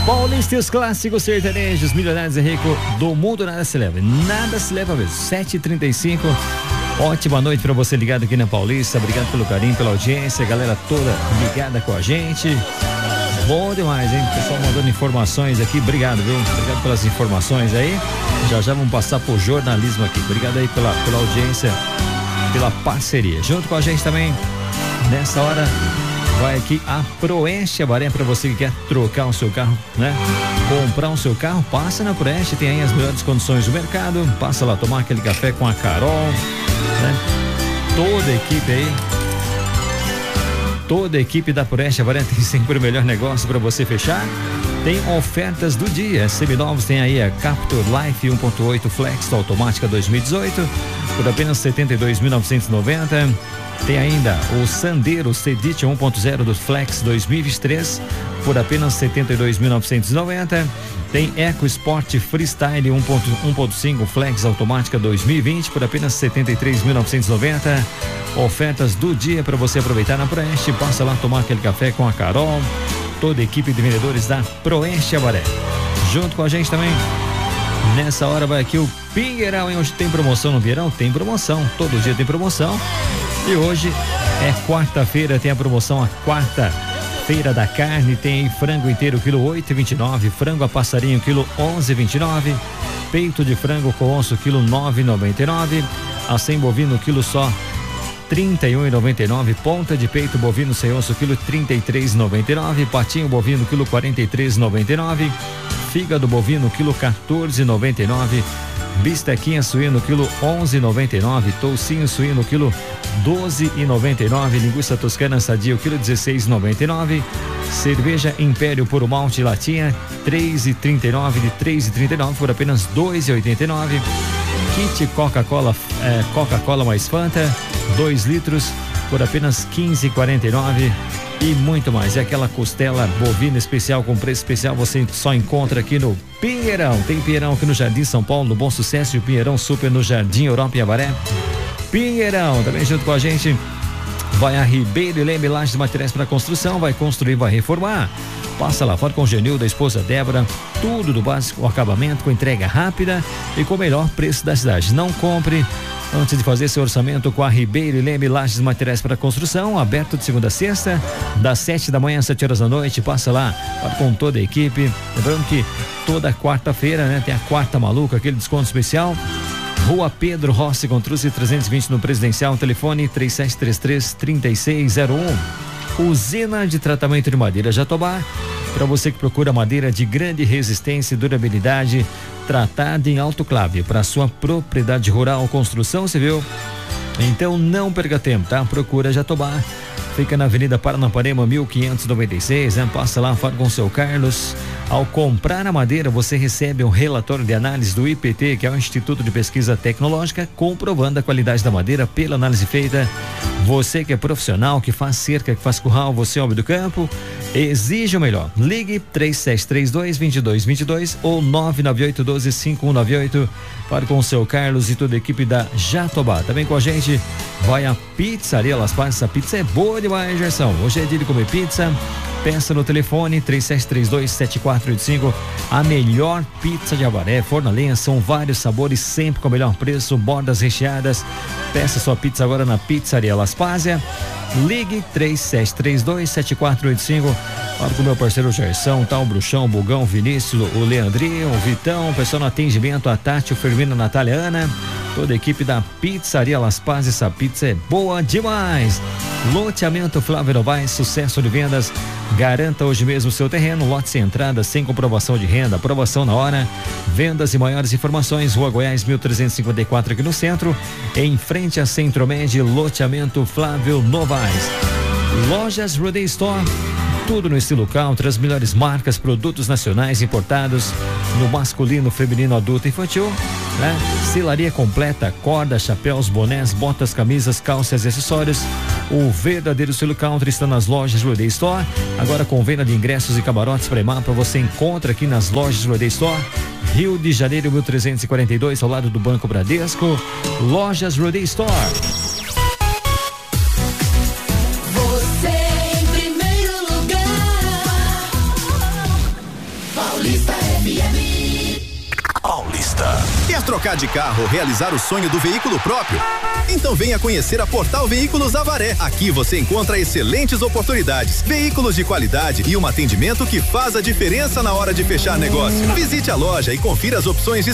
Paulista e os clássicos sertanejos, Milionários e Rico do mundo, nada se leva mesmo. 7h35. Ótima noite pra você ligado aqui na Paulista. Obrigado pelo carinho, pela audiência, galera toda ligada com a gente. Bom demais, hein? Pessoal mandando informações aqui, obrigado, viu? Obrigado pelas informações aí. Já vamos passar pro jornalismo aqui. Obrigado aí pela audiência, pela parceria. Junto com a gente também, nessa hora, vai aqui a Proeste Avaré, para você que quer trocar o seu carro, né? Comprar o seu carro, passa na Proeste, tem aí as melhores condições do mercado. Passa lá tomar aquele café com a Carol, né? Toda a equipe da Proeste Avaré tem sempre o melhor negócio para você fechar. Tem ofertas do dia. Seminovos tem aí a Captur Life 1.8 Flex automática 2018 por apenas 72.990. Tem ainda o Sandero Sedit 1.0 do Flex 2023 por apenas 72.990. Tem EcoSport Freestyle 1.5 Flex automática 2020 por apenas 73.990. Ofertas do dia para você aproveitar na Proeste. Passa lá tomar aquele café com a Carol. Toda a equipe de vendedores da Proeste Avaré. Junto com a gente também, nessa hora vai aqui o Pinheirão, hein? Hoje tem promoção no Pinheirão? Tem promoção, todo dia tem promoção. E hoje é quarta-feira, tem a promoção, a quarta-feira da carne. Tem frango inteiro, quilo 8,29. Frango a passarinho, quilo 11,29. Peito de frango com osso, quilo 9,99. Acém bovino, quilo só 31,99. Ponta de peito bovino sem osso, quilo 33,99. Patinho bovino, quilo 43,99. Fígado bovino, quilo 14,99. Bistequinha suíno, quilo 11,99. Toucinho suíno, quilo 12,99. Linguiça toscana sadia, quilo 16,99. Cerveja Império Puro Malte latinha, 3,39. De 3,39 por apenas 2,89. Kit Coca-Cola mais Fanta, 2 litros por apenas 15,49. E muito mais. É aquela costela bovina especial com preço especial, você só encontra aqui no Pinheirão. Tem Pinheirão aqui no Jardim São Paulo, no Bom Sucesso, e o Pinheirão Super no Jardim Europa e Avaré. Pinheirão, também junto com a gente vai a Ribeiro e Leme Lajes de Materiais para Construção. Vai construir, vai reformar. Passa lá fora com o Genil, da esposa Débora. Tudo do básico, acabamento, com entrega rápida e com o melhor preço da cidade. Não compre antes de fazer seu orçamento com a Ribeiro e Leme Lajes Materiais para Construção, aberto de segunda a sexta, das 7 da manhã às 7 horas da noite. Passa lá com toda a equipe. Lembrando que toda quarta-feira, né, tem a Quarta Maluca, aquele desconto especial. Rua Pedro Rossi, com Truce 320 no Presidencial, telefone 3733-3601. Usina de Tratamento de Madeira Jatobá, para você que procura madeira de grande resistência e durabilidade, tratada em autoclave para sua propriedade rural, construção civil. Então não perca tempo, tá? Procura Jatobá. Fica na Avenida Paranapanema 1596, né? Passa lá, fala com o seu Carlos. Ao comprar a madeira, você recebe um relatório de análise do IPT, que é o Instituto de Pesquisa Tecnológica, comprovando a qualidade da madeira pela análise feita. Você que é profissional, que faz cerca, que faz curral, você é homem do campo, exige o melhor. Ligue 3732-2222 ou 99812-5198 para com o seu Carlos e toda a equipe da Jatobá. Também com a gente vai a Pizzaria Las Pazes. Essa pizza é boa demais, Gerson. Hoje é dia de comer pizza. Peça no telefone 3732-7485. A melhor pizza de Avaré, forno a lenha, são vários sabores, sempre com o melhor preço, bordas recheadas. Peça sua pizza agora na Pizzaria Las Pazes. Ligue 3732-7485. Fala com o meu parceiro Gerson, tá? O Bruxão, o Bugão, o Vinícius, o Leandrinho, o Vitão, o pessoal no atendimento, a Tati, o Firmino, a Natália, Ana, toda a equipe da Pizzaria Las Pazes. Essa pizza é boa demais. Loteamento Flávio Novaes, sucesso de vendas. Garanta hoje mesmo o seu terreno, lote sem entrada, sem comprovação de renda, aprovação na hora. Vendas e maiores informações, Rua Goiás 1354 aqui no centro, em frente a Centro-Med, loteamento Flávio Novaes. Lojas Roday Store, tudo no estilo country, as melhores marcas, produtos nacionais importados no masculino, feminino, adulto e infantil, né? Selaria completa, corda, chapéus, bonés, botas, camisas, calças e acessórios. O verdadeiro estilo country está nas lojas Roday Store, agora com venda de ingressos e camarotes para EMAPA. Você encontra aqui nas lojas Roday Store, Rio de Janeiro 1342, ao lado do Banco Bradesco. Lojas Roday Store. Você em primeiro lugar. Quer trocar de carro ou realizar o sonho do veículo próprio? Então venha conhecer a Portal Veículos Avaré. Aqui você encontra excelentes oportunidades, veículos de qualidade e um atendimento que faz a diferença na hora de fechar negócio. Visite a loja e confira as opções